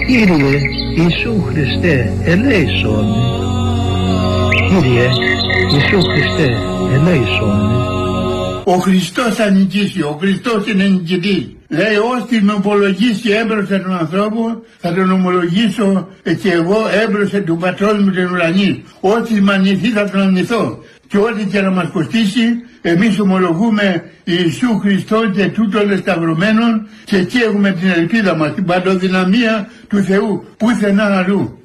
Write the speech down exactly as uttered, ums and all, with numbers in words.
Κύριε Ιησού Χριστέ, ελέησον. Κύριε Ιησού Χριστέ, ελέησον. Ο Χριστός θα νικήσει, ο Χριστός είναι νικητής. Λέει, όσοι με ομολογήσει έμπροσθεν των ανθρώπων, θα τον ομολογήσω και εγώ έμπροσθεν του Πατρός μου την ουρανή. Όσοι με αρνηθεί θα τον αρνηθώ. Και ό,τι και να μας κοστίσει, εμείς ομολογούμε Ιησού Χριστό και τούτων εσταυρωμένων, και εκεί έχουμε την ελπίδα μας, την παντοδυναμία του Θεού, πουθενά αλλού.